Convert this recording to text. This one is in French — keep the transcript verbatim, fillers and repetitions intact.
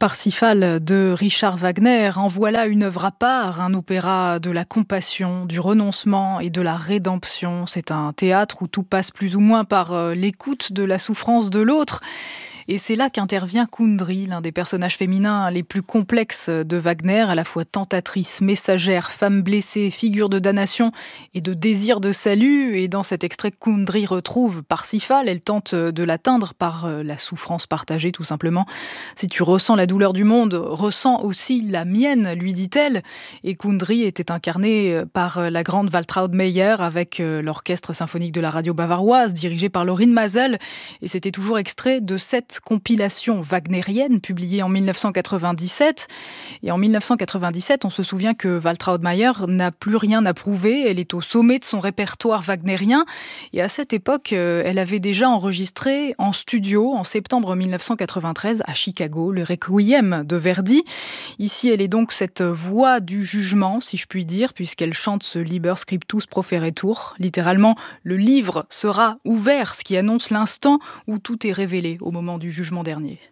Parsifal de Richard Wagner, en voilà une œuvre à part, un opéra de la compassion, du renoncement et de la rédemption. C'est un théâtre où tout passe plus ou moins par euh, l'écoute de la souffrance de l'autre. Et c'est là qu'intervient Kundry, l'un des personnages féminins les plus complexes de Wagner, à la fois tentatrice, messagère, femme blessée, figure de damnation et de désir de salut. Et dans cet extrait, Kundry retrouve Parsifal. Elle tente de l'atteindre par la souffrance partagée, tout simplement. Si tu ressens la douleur du monde, ressens aussi la mienne, lui dit-elle. Et Kundry était incarnée par la grande Waltraud Meyer avec l'orchestre symphonique de la radio bavaroise, dirigé par Lorin Maazel. Et c'était toujours extrait de cette compilation wagnérienne publiée en mille neuf cent quatre-vingt-dix-sept. Et en mille neuf cent quatre-vingt-dix-sept, on se souvient que Waltraud Meyer n'a plus rien à prouver. Elle est au sommet de son répertoire wagnérien. Et à cette époque, elle avait déjà enregistré en studio, en septembre mille neuf cent quatre-vingt-treize, à Chicago, le Requiem de Verdi. Ici, elle est donc cette voix du jugement, si je puis dire, puisqu'elle chante ce Liber Scriptus Proferetur. Littéralement, le livre sera ouvert, ce qui annonce l'instant où tout est révélé au moment du jugement dernier.